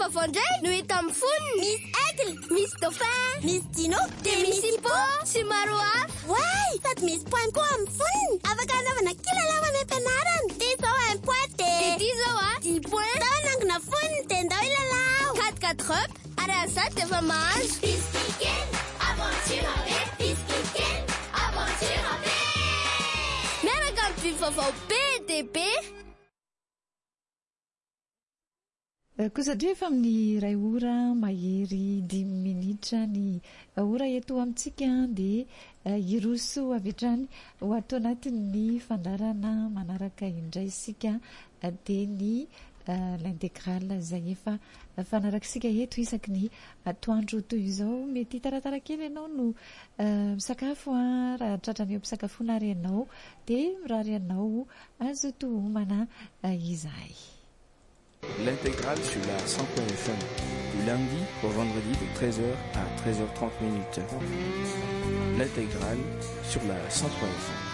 Fafandray no hita amin'ny foniny. Misy aigle, misy dauphin, misy dino, dia misy hippo sy maro hafa. Way! Sady misy point koa amin'ny foniny. Afaka anaovana kilalao any am-pianarana. Ity zao un point dia ity zao 10 points. Ndao nangona foniny dia ndao ilalao. 4 up ary azady dia efa mahazo. Bisikikely, aventure avec bisikikely, aventure avec. Miaraka amin'ny biby vaovao be dia be. Koa satria efa amin'ny iray ora mahery 10 minitra ny ora eto amintsika dia iroso avy hatrany ho ato anatin'ny fandarana manaraka indray isika dia ny l'intégrale izay efa fanarakisika eto isaky ny atoandro toy izao. Mety taratara kely ianao no misakafo raha tratran'ny mpisakafoana ary ianao dia raha ianao azo tohomana izay. L'intégrale sur la 100.fm du lundi au vendredi de 13h à 13h30 minutes. L'intégrale sur la 100.fm.